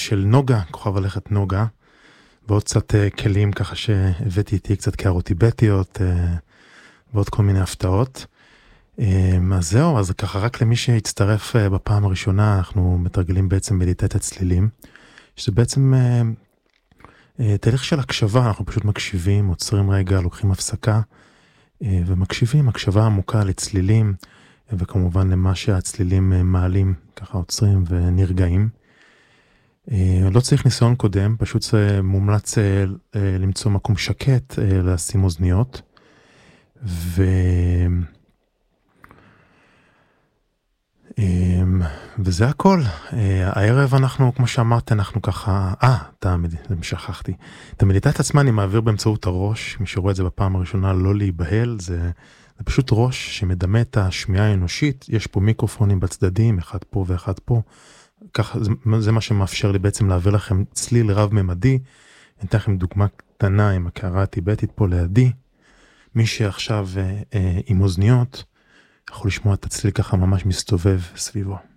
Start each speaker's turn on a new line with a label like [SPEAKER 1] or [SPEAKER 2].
[SPEAKER 1] של נוגה, כוכב הלכת נוגה, ועוד קצת כלים ככה שהבאתי איתי, קצת קערות טיבטיות, ועוד כל מיני הפתעות. אז זהו, אז ככה רק למי שהצטרף בפעם הראשונה, אנחנו מתרגלים בעצם מדיטציית צלילים, שזה בעצם תהליך של הקשבה, אנחנו פשוט מקשיבים, עוצרים רגע, לוקחים הפסקה, ומקשיבים, הקשבה עמוקה לצלילים, וכמובן למה שהצלילים מעלים, ככה עוצרים ונרגעים. לא צריך ניסיון קודם, פשוט זה מומלץ למצוא מקום שקט, לשים אוזניות, וזה הכל. הערב אנחנו, כמו שאמרת, אנחנו ככה, שכחתי. את המדיטציה עצמה אני מעביר באמצעות הראש, מי שרואה את זה בפעם הראשונה, לא להיבהל, זה פשוט ראש שמדמה את השמיעה האנושית, יש פה מיקרופונים בצדדים, אחד פה ואחד פה, ככה, זה מה שמאפשר לי בעצם להעביר לכם צליל רב-ממדי. אני אתן לכם דוגמה קטנה עם הקערה הטיבטית פה לידי, מי שעכשיו עם אוזניות, יכול לשמוע את הצליל ככה ממש מסתובב סביבו.